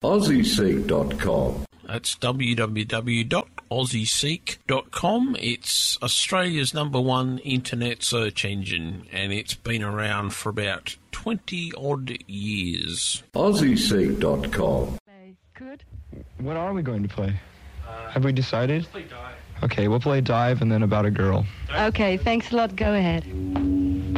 AussieSeek.com. That's www.aussieseek.com. It's Australia's #1 internet search engine, and it's been around for about 20-odd years. AussieSeek.com. Good. What are we going to play? Have we decided? Let's play Dive. Okay, we'll play Dive and then About a Girl. Okay, thanks a lot. Go ahead.